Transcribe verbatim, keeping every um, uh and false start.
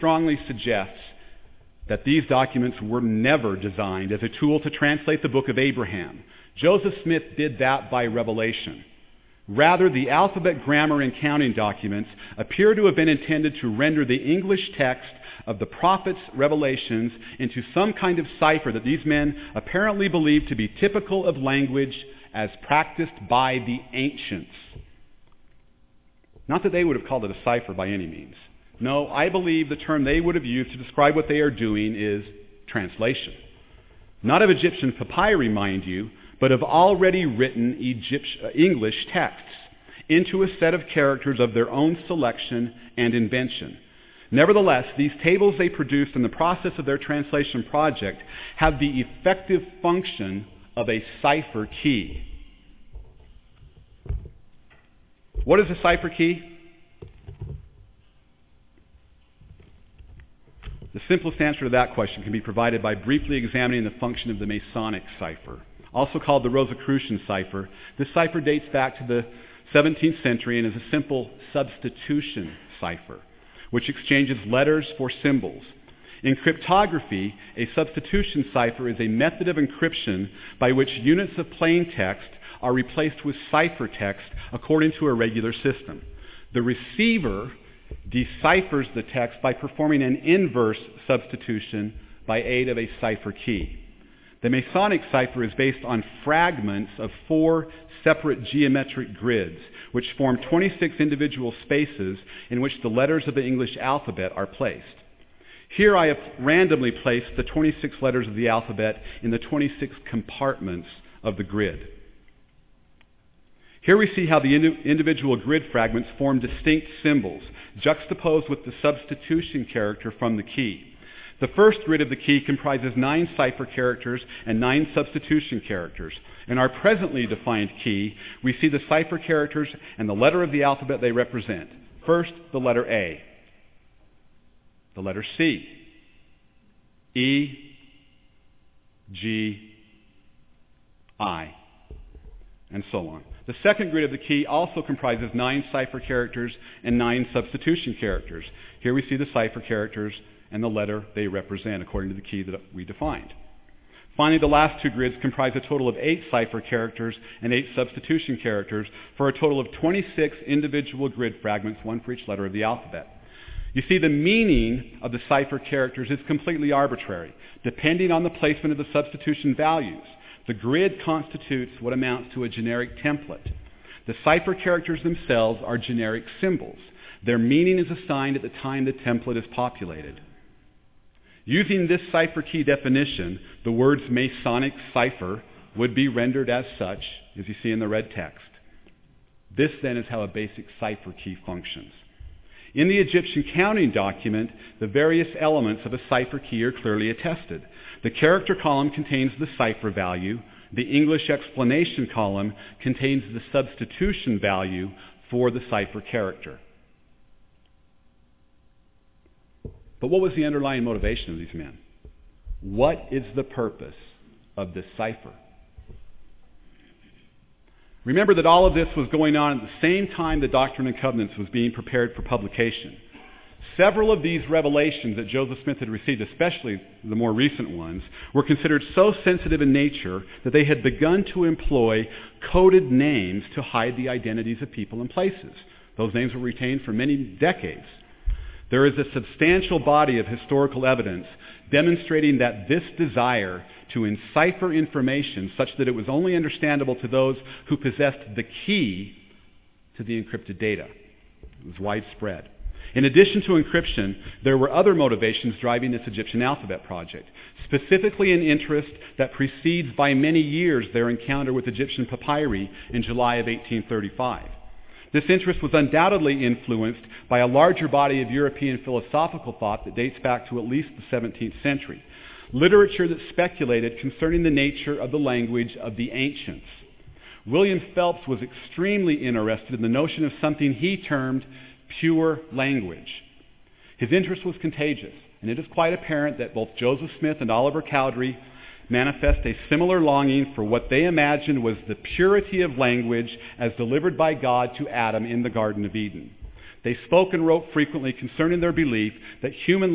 strongly suggests that these documents were never designed as a tool to translate the Book of Abraham. Joseph Smith did that by revelation. Rather, the alphabet, grammar, and counting documents appear to have been intended to render the English text of the prophet's revelations into some kind of cipher that these men apparently believed to be typical of language as practiced by the ancients. Not that they would have called it a cipher by any means. No, I believe the term they would have used to describe what they are doing is translation. Not of Egyptian papyri, mind you, but of already written Egypt- English texts into a set of characters of their own selection and invention. Nevertheless, these tables they produced in the process of their translation project have the effective function of a cipher key. What is a cipher key? The simplest answer to that question can be provided by briefly examining the function of the Masonic cipher. Also called the Rosicrucian cipher, this cipher dates back to the seventeenth century and is a simple substitution cipher, which exchanges letters for symbols. In cryptography, a substitution cipher is a method of encryption by which units of plain text are replaced with ciphertext according to a regular system. The receiver deciphers the text by performing an inverse substitution by aid of a cipher key. The Masonic cipher is based on fragments of four separate geometric grids, which form twenty-six individual spaces in which the letters of the English alphabet are placed. Here I have randomly placed the twenty-six letters of the alphabet in the twenty-six compartments of the grid. Here we see how the indi- individual grid fragments form distinct symbols, juxtaposed with the substitution character from the key. The first grid of the key comprises nine cipher characters and nine substitution characters. In our presently defined key, we see the cipher characters and the letter of the alphabet they represent. First, the letter A, the letter C, E, G, I, and so on. The second grid of the key also comprises nine cipher characters and nine substitution characters. Here we see the cipher characters and the letter they represent according to the key that we defined. Finally, the last two grids comprise a total of eight cipher characters and eight substitution characters for a total of twenty-six individual grid fragments, one for each letter of the alphabet. You see, the meaning of the cipher characters is completely arbitrary, depending on the placement of the substitution values. The grid constitutes what amounts to a generic template. The cipher characters themselves are generic symbols. Their meaning is assigned at the time the template is populated. Using this cipher key definition, the words Masonic cipher would be rendered as such, as you see in the red text. This then is how a basic cipher key functions. In the Egyptian counting document, the various elements of a cipher key are clearly attested. The character column contains the cipher value. The English explanation column contains the substitution value for the cipher character. But what was the underlying motivation of these men? What is the purpose of this cipher? Remember that all of this was going on at the same time the Doctrine and Covenants was being prepared for publication. Several of these revelations that Joseph Smith had received, especially the more recent ones, were considered so sensitive in nature that they had begun to employ coded names to hide the identities of people and places. Those names were retained for many decades. There is a substantial body of historical evidence demonstrating that this desire to encipher information such that it was only understandable to those who possessed the key to the encrypted data was widespread. In addition to encryption, there were other motivations driving this Egyptian alphabet project, specifically an interest that precedes by many years their encounter with Egyptian papyri in July of eighteen thirty-five. This interest was undoubtedly influenced by a larger body of European philosophical thought that dates back to at least the seventeenth century, literature that speculated concerning the nature of the language of the ancients. William Phelps was extremely interested in the notion of something he termed pure language. His interest was contagious, and it is quite apparent that both Joseph Smith and Oliver Cowdery manifest a similar longing for what they imagined was the purity of language as delivered by God to Adam in the Garden of Eden. They spoke and wrote frequently concerning their belief that human